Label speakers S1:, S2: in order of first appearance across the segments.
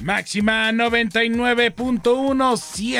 S1: Máxima 99.1,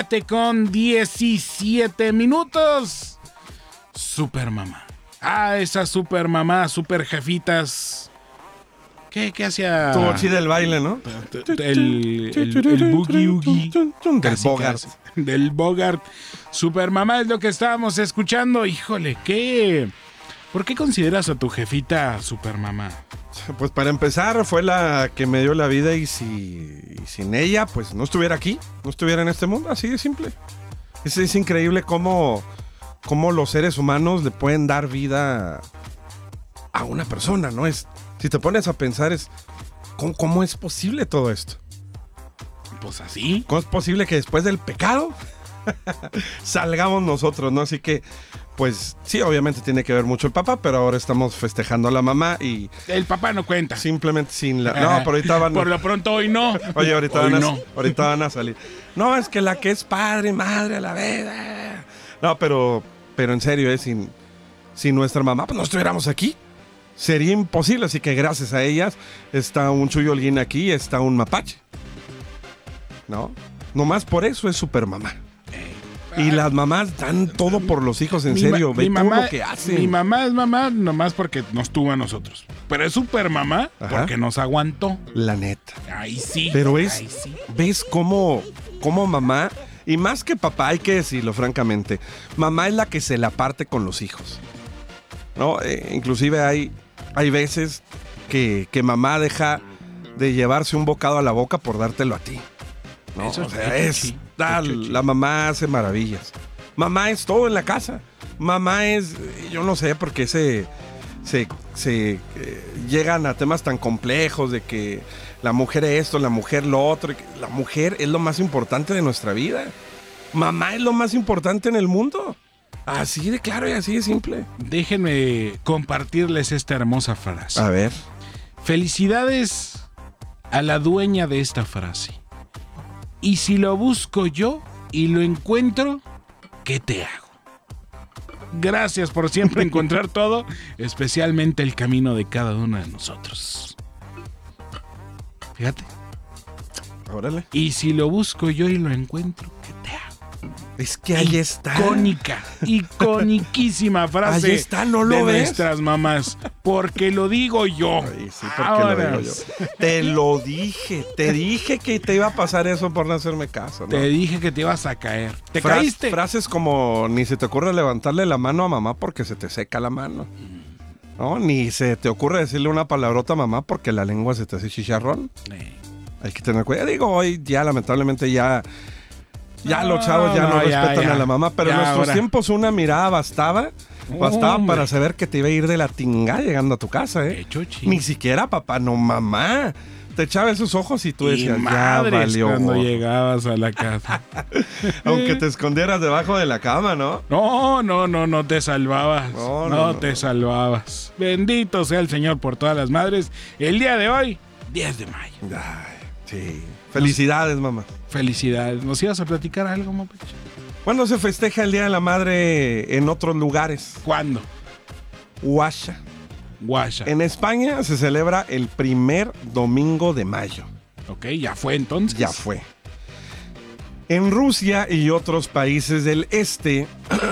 S1: 7:17. Super mamá. Esa super mamá, super jefitas. ¿Qué hacía?
S2: Estuvo chida el baile, ¿no?
S1: El boogie oogie.
S2: Del Bogart.
S1: Del Bogart. Super mamá es lo que estábamos escuchando. Híjole, ¿por qué consideras a tu jefita super mamá?
S2: Pues para empezar, fue la que me dio la vida y sin ella, pues no estuviera aquí, no estuviera en este mundo, así de simple. Es increíble cómo los seres humanos le pueden dar vida a una persona, ¿no? Si te pones a pensar, ¿cómo es posible todo esto?
S1: Pues así.
S2: ¿Cómo es posible que después del pecado salgamos nosotros, ¿no? Así que, pues sí, obviamente tiene que ver mucho el papá, pero ahora estamos festejando a la mamá y...
S1: El papá no cuenta.
S2: Simplemente sin la... No, pero ahorita van...
S1: Por lo pronto hoy no.
S2: Oye, ahorita
S1: hoy
S2: van a salir. No, es que la que es padre, madre a la vez. No, pero en serio, sin nuestra mamá, pues no estuviéramos aquí. Sería imposible, así que gracias a ellas está un Chuy Holguín aquí, está un mapache. ¿No? Nomás por eso es super mamá. Y las mamás dan todo por los hijos, en serio. Ve todo lo que hacen.
S1: Mi mamá es mamá nomás porque nos tuvo a nosotros. Pero es super mamá porque nos aguantó.
S2: La neta.
S1: Ahí sí.
S2: Pero
S1: sí.
S2: ¿Ves cómo mamá, y más que papá, hay que decirlo francamente, mamá es la que se la parte con los hijos? ¿No? Inclusive hay veces que mamá deja de llevarse un bocado a la boca por dártelo a ti. ¿No?
S1: Eso,
S2: o sea, la mamá hace maravillas. Mamá es todo en la casa. Mamá es, yo no sé por qué se llegan a temas tan complejos de que la mujer esto, la mujer lo otro. La mujer es lo más importante de nuestra vida. Mamá es lo más importante en el mundo. Así de claro y así de simple.
S1: Déjenme compartirles esta hermosa frase.
S2: A ver.
S1: Felicidades a la dueña de esta frase. Y si lo busco yo y lo encuentro, ¿qué te hago? Gracias por siempre encontrar todo, especialmente el camino de cada uno de nosotros. Fíjate.
S2: Órale.
S1: Y si lo busco yo y lo encuentro, ¿qué te hago?
S2: Es que ahí está.
S1: Iconiquísima frase.
S2: Ahí está, ¿no lo
S1: de
S2: ves?
S1: Nuestras mamás. Porque lo digo yo.
S2: Ay, sí, porque lo digo yo. Te lo dije. Te dije que te iba a pasar eso por no hacerme caso, ¿no?
S1: Te dije que te ibas a caer. ¿Te caíste?
S2: Frases como ni se te ocurre levantarle la mano a mamá porque se te seca la mano. ¿No? Ni se te ocurre decirle una palabrota a mamá porque la lengua se te hace chicharrón. Hay que tener cuidado. Digo, hoy ya lamentablemente los chavos ya no respetan a la mamá, pero en nuestros tiempos una mirada bastaba para saber que te iba a ir de la tingada llegando a tu casa, ¿eh? Ni siquiera papá, no mamá. Te echaba esos ojos y tú decías, ya valió.
S1: Cuando llegabas a la casa.
S2: Aunque te escondieras debajo de la cama, ¿no?
S1: No te salvabas. No te salvabas. Bendito sea el Señor por todas las madres. El día de hoy, 10 de mayo.
S2: Ay, sí. Felicidades, mamá.
S1: Felicidades. ¿Nos ibas a platicar algo, Mapache?
S2: ¿Cuándo se festeja el Día de la Madre en otros lugares?
S1: ¿Cuándo?
S2: Guasha.
S1: En
S2: España se celebra el primer domingo de mayo.
S1: Ok, ya fue entonces.
S2: Ya fue. En Rusia y otros países del este,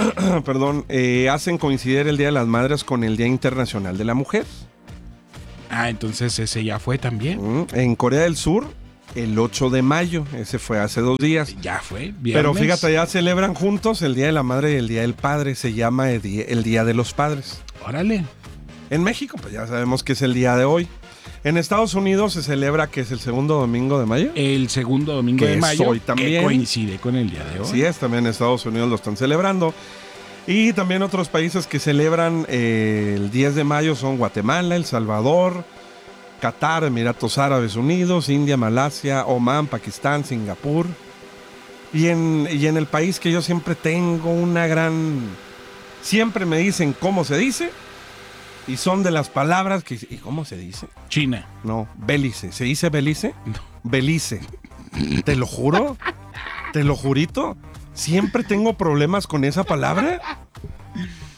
S2: hacen coincidir el Día de las Madres con el Día Internacional de la Mujer.
S1: Entonces ese ya fue también.
S2: En Corea del Sur, el 8 de mayo. Ese fue hace 2 días.
S1: Ya fue, viernes.
S2: Pero fíjate, ya celebran juntos el Día de la Madre y el Día del Padre. Se llama el Día de los Padres.
S1: Órale.
S2: En México, pues ya sabemos que es el día de hoy. En Estados Unidos se celebra que es el segundo domingo de mayo.
S1: El segundo domingo de mayo.
S2: Hoy también.
S1: Que coincide con el día de hoy.
S2: Sí es, también en Estados Unidos lo están celebrando. Y también otros países que celebran el 10 de mayo son Guatemala, El Salvador, Qatar, Emiratos Árabes Unidos, India, Malasia, Omán, Pakistán, Singapur. Y en el país que yo siempre tengo siempre me dicen cómo se dice. Y son de las palabras que... ¿Y cómo se dice?
S1: China.
S2: No, Belice. ¿Se dice Belice?
S1: No.
S2: Belice. ¿Te lo juro? ¿Te lo jurito? Siempre tengo problemas con esa palabra.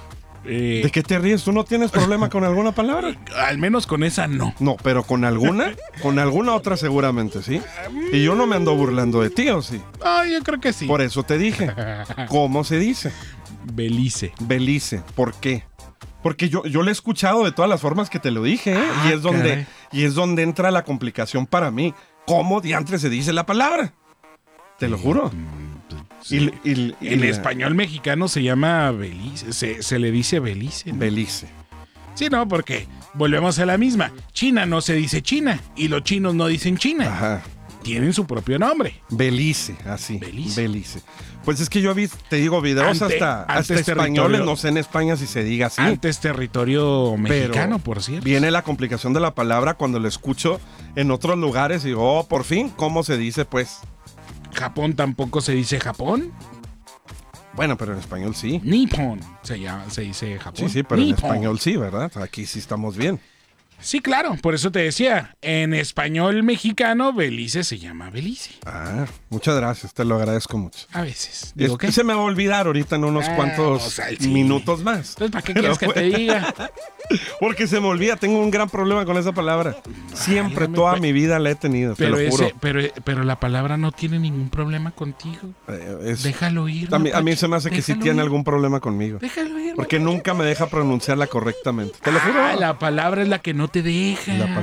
S2: ¿De qué te ríes? ¿Tú no tienes problema con alguna palabra?
S1: Al menos con esa no.
S2: No, pero con alguna otra seguramente, ¿sí? Y yo no me ando burlando de ti, ¿o sí?
S1: Ah, yo creo que sí.
S2: Por eso te dije. ¿Cómo se dice?
S1: Belice.
S2: Belice. ¿Por qué? Porque yo lo he escuchado de todas las formas que te lo dije, ¿eh?
S1: Caray.
S2: Y es donde entra la complicación para mí. ¿Cómo diantre se dice la palabra? Te lo juro.
S1: Sí. En español mexicano se llama Belice. Se le dice Belice, ¿no?
S2: Belice.
S1: Sí, no, porque volvemos a la misma. China no se dice China y los chinos no dicen China.
S2: Ajá.
S1: Tienen su propio nombre.
S2: Belice, así.
S1: Belice.
S2: Pues es que yo vi, te digo, videos hasta españoles, no sé en España si se diga así.
S1: Antes territorio mexicano,
S2: Pero
S1: por cierto.
S2: viene la complicación de la palabra cuando lo escucho en otros lugares y digo, oh, por fin, ¿cómo se dice, pues?
S1: Japón tampoco se dice Japón.
S2: Bueno, pero en español sí.
S1: Nippon se dice Japón.
S2: Sí, pero
S1: Nippon.
S2: en español sí, ¿verdad? Aquí sí estamos bien.
S1: Sí, claro, por eso te decía, en español mexicano, Belice se llama Belice.
S2: Ah, muchas gracias, te lo agradezco mucho.
S1: A veces. Digo, ¿qué?
S2: Se me va a olvidar ahorita en unos cuantos
S1: o sea, sí.
S2: minutos más.
S1: Entonces, ¿para qué quieres que te diga?
S2: Porque se me olvida, tengo un gran problema con esa palabra. Siempre,
S1: Válgame,
S2: toda mi vida la he tenido, te lo juro.
S1: Pero la palabra no tiene ningún problema contigo. Déjalo ir.
S2: A mí
S1: Mapache.
S2: se me hace que sí tiene algún problema conmigo.
S1: Déjalo ir.
S2: Porque
S1: Mapache.
S2: nunca me deja pronunciarla correctamente. Te lo juro.
S1: La palabra es la que no te deja.
S2: La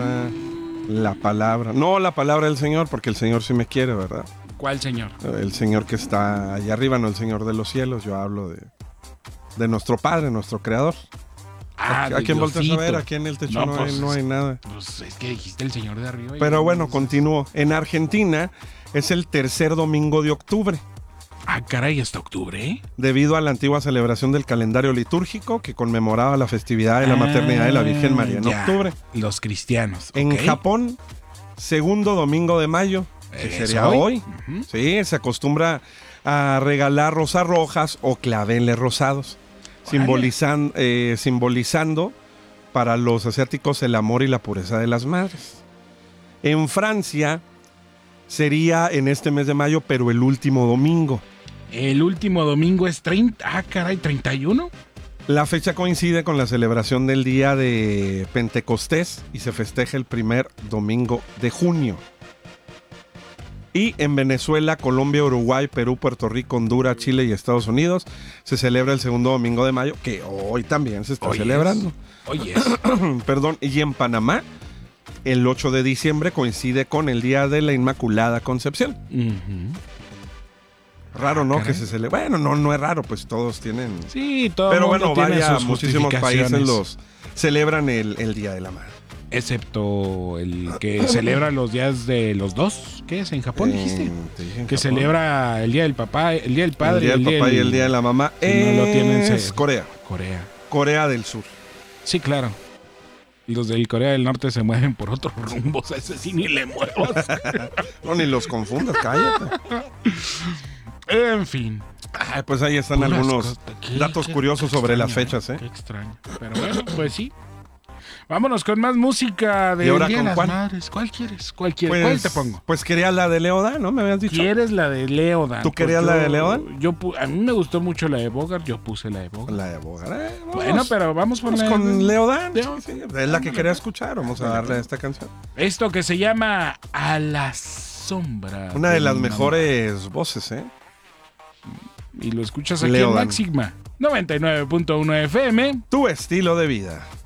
S2: palabra. No la palabra del Señor, porque el Señor sí me quiere, ¿verdad?
S1: ¿Cuál señor?
S2: El Señor que está allá arriba, no el Señor de los cielos. Yo hablo de nuestro Padre, nuestro Creador. ¿A quién volteas a ver? Aquí en el techo no hay nada.
S1: Pues es que dijiste el señor de arriba.
S2: Pero bueno, continúo. En Argentina es el tercer domingo de octubre.
S1: Ah, caray, hasta octubre, ¿eh?
S2: Debido a la antigua celebración del calendario litúrgico que conmemoraba la festividad de la maternidad de la Virgen María en octubre.
S1: Los cristianos.
S2: En Japón, segundo domingo de mayo, que sería hoy.
S1: Uh-huh.
S2: Sí, se acostumbra a regalar rosas rojas o claveles rosados, simbolizando para los asiáticos el amor y la pureza de las madres. En Francia sería en este mes de mayo, pero el último domingo.
S1: El último domingo es 30. Ah, caray, 31.
S2: La fecha coincide con la celebración del día de Pentecostés y se festeja el primer domingo de junio. Y en Venezuela, Colombia, Uruguay, Perú, Puerto Rico, Honduras, Chile y Estados Unidos se celebra el segundo domingo de mayo, que hoy también se está celebrando.
S1: Oye.
S2: Perdón, y en Panamá, el 8 de diciembre coincide con el Día de la Inmaculada Concepción.
S1: Uh-huh.
S2: Raro, ¿no? Que se celebre. Bueno, no es raro, pues todos tienen.
S1: Sí, todo.
S2: Pero bueno,
S1: vaya,
S2: muchísimos países los celebran el Día de la Madre.
S1: Excepto el que celebra los días de los dos. ¿Qué es? ¿En Japón dijiste? Que celebra el Día del Papá, el Día del Padre.
S2: El Día del Papá y el Día de la Mamá.
S1: No lo tienen.
S2: Es Corea. Corea del Sur.
S1: Sí, claro. Y los del Corea del Norte se mueven por otros rumbos. A ese sí ni le muevas.
S2: No, ni los confundas, cállate.
S1: En fin.
S2: Ay, pues ahí están algunos datos curiosos sobre las fechas, ¿eh?
S1: Qué extraño. Pero bueno, pues sí. Vámonos con más música de
S2: ¿Y ahora
S1: Día de
S2: con
S1: las
S2: cuál?
S1: Madres. ¿Cuál quieres? ¿Cuál te pongo?
S2: Pues quería la de Leodan, ¿no? Me habías dicho.
S1: ¿Quieres la de Leodan?
S2: ¿Tú querías la de Leodan?
S1: A mí me gustó mucho la de Bogart. Yo puse la de Bogart.
S2: La de Bogart.
S1: Bueno, pero vamos por la
S2: con Leodan.
S1: Sí,
S2: es la que quería escuchar. Vamos a darle a esta canción.
S1: Esto que se llama A la sombra.
S2: Una de las mejores voces, ¿eh?
S1: Y lo escuchas aquí
S2: Leodan.
S1: en Máxima 99.1 FM.
S2: Tu estilo de vida.